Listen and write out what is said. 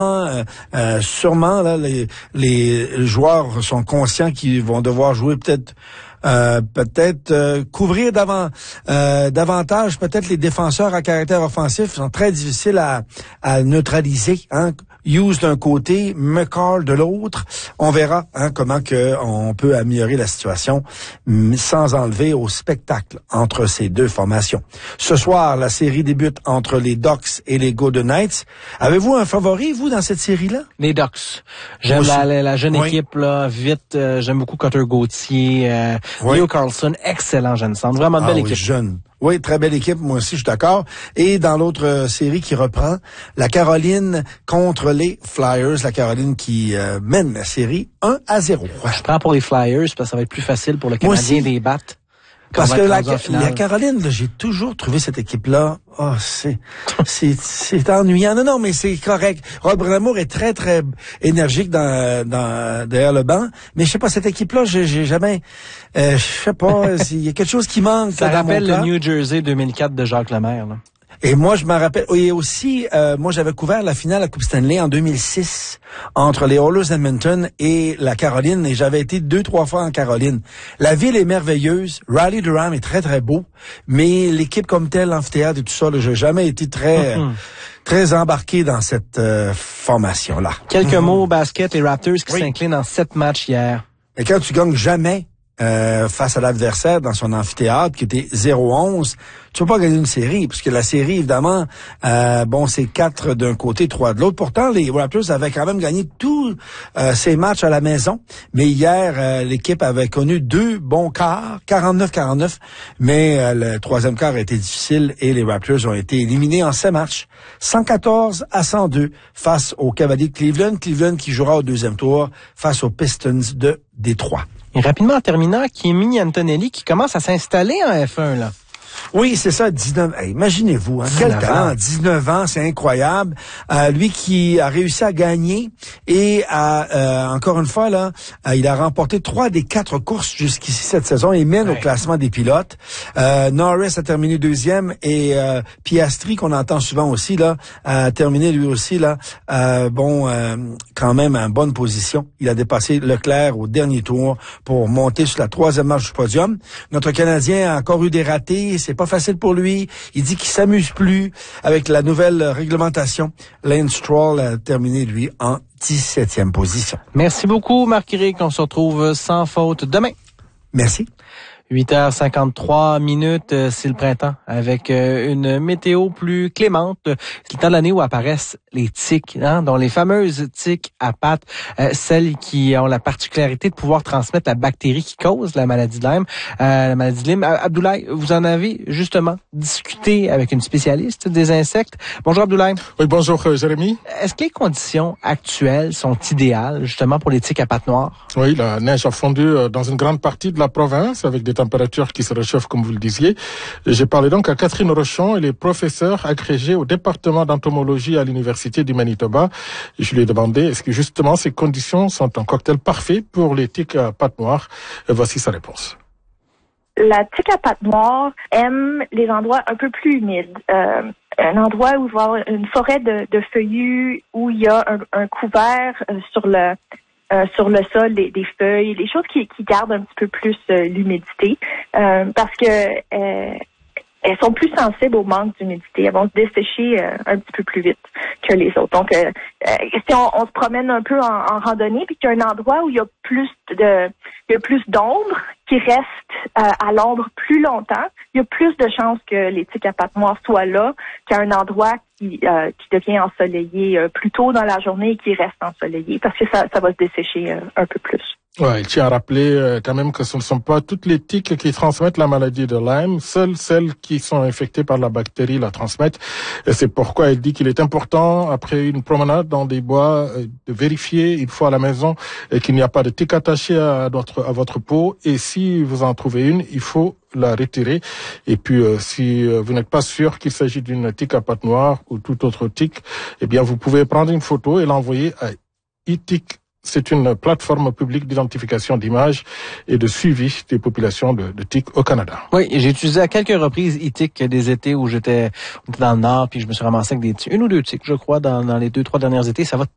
Sûrement, là, les joueurs sont conscients qu'ils vont devoir jouer couvrir davantage peut-être les défenseurs à caractère offensif sont très difficiles à neutraliser, hein. Hughes d'un côté, McCall de l'autre. On verra comment que on peut améliorer la situation sans enlever au spectacle entre ces deux formations. Ce soir, la série débute entre les Ducks et les Golden Knights. Avez-vous un favori, vous, dans cette série-là? Les Ducks. J'aime la jeune équipe, là, vite. J'aime beaucoup Cutter Gauthier, Leo Carlson, excellent jeune centre. Vraiment une belle équipe. Jeune. Oui, très belle équipe, moi aussi, je suis d'accord. Et dans l'autre série qui reprend, la Caroline contre les Flyers. La Caroline qui mène la série 1-0. Je prends pour les Flyers parce que ça va être plus facile pour le Canadien de les battre. Parce que la Caroline, là, j'ai toujours trouvé cette équipe-là, c'est ennuyant. Non, mais c'est correct. Rod Brind'Amour est très, très énergique derrière le banc. Mais je sais pas, cette équipe-là, j'ai jamais, je sais pas, il y a quelque chose qui manque. Ça rappelle le New Jersey 2004 de Jacques Lemaire, là. Et moi, je me rappelle, et aussi, moi, j'avais couvert la finale à Coupe Stanley en 2006 entre les Oilers d'Edmonton et la Caroline, et j'avais été 2-3 fois en Caroline. La ville est merveilleuse, Raleigh-Durham est très, très beau, mais l'équipe comme telle, l'amphithéâtre et tout ça, là, j'ai jamais été très embarqué dans cette formation-là. Quelques mots au basket, les Raptors qui s'inclinent en 7 matchs hier. Et quand tu gagnes jamais face à l'adversaire dans son amphithéâtre qui était 0-11, tu peux pas gagner une série, puisque la série, évidemment, c'est 4 d'un côté, 3 de l'autre. Pourtant, les Raptors avaient quand même gagné tous ces matchs à la maison. Mais hier, l'équipe avait connu 2 bons quarts, 49-49. Mais le troisième quart a été difficile et les Raptors ont été éliminés en 7 matchs. 114-102 face aux Cavaliers de Cleveland. Cleveland qui jouera au deuxième tour face aux Pistons de Détroit. Et rapidement, en terminant, Kimi Antonelli qui commence à s'installer en F1, là. Oui, c'est ça, 19. Hey, imaginez-vous, quel talent, 19 ans, c'est incroyable. Lui qui a réussi à gagner et encore une fois là, il a remporté 3 des 4 courses jusqu'ici cette saison et mène au classement des pilotes. Norris a terminé 2e et Piastri qu'on entend souvent aussi là a terminé lui aussi là quand même en bonne position. Il a dépassé Leclerc au dernier tour pour monter sur la 3e marche du podium. Notre Canadien a encore eu des ratés, c'est pas facile pour lui. Il dit qu'il s'amuse plus avec la nouvelle réglementation. Lance Stroll a terminé, lui, en 17e position. Merci beaucoup, Marc-Éric. On se retrouve sans faute demain. Merci. 8h53, c'est le printemps avec une météo plus clémente. C'est le temps de l'année où apparaissent les tiques, dont les fameuses tiques à pattes, celles qui ont la particularité de pouvoir transmettre la bactérie qui cause la maladie de Lyme. Abdoulaye, vous en avez justement discuté avec une spécialiste des insectes. Bonjour Abdoulaye. Oui, bonjour Jérémy. Est-ce que les conditions actuelles sont idéales justement pour les tiques à pattes noires? Oui, la neige a fondu dans une grande partie de la province avec des températures qui se réchauffent, comme vous le disiez. J'ai parlé donc à Catherine Rochon, elle est professeure agrégée au département d'entomologie à l'Université du Manitoba. Et je lui ai demandé, est-ce que justement ces conditions sont un cocktail parfait pour les tiques à pattes noires? Et voici sa réponse. La tique à pattes noires aime les endroits un peu plus humides. Un endroit où il va y avoir une forêt de feuillus, où il y a un couvert sur le sol, des feuilles, des choses qui gardent un petit peu plus l'humidité, parce que elles sont plus sensibles au manque d'humidité. Elles vont se dessécher un petit peu plus vite que les autres. Donc, si on se promène un peu en randonnée, puis qu'il y a un endroit où il y a plus d'ombre qui reste à l'ombre plus longtemps, il y a plus de chances que les tiques à pattes noires soient là qu'à un endroit qui devient ensoleillé plus tôt dans la journée et qui reste ensoleillé, parce que ça va se dessécher un peu plus. Ouais, il tient à rappeler quand même que ce ne sont pas toutes les tiques qui transmettent la maladie de Lyme. Seules celles qui sont infectées par la bactérie la transmettent. Et c'est pourquoi elle dit qu'il est important, après une promenade dans des bois, de vérifier une fois à la maison qu'il n'y a pas de tique attachée à votre peau. Et si vous en trouvez une, il faut la retirer. Et puis, si vous n'êtes pas sûr qu'il s'agit d'une tique à pattes noires ou toute autre tique, eh bien, vous pouvez prendre une photo et l'envoyer à iTick. C'est une plateforme publique d'identification d'images et de suivi des populations de tiques au Canada. Oui, j'ai utilisé à quelques reprises iTick des étés où j'étais dans le nord, puis je me suis ramassé avec une ou deux tiques, je crois, dans les 2-3 derniers étés. Ça va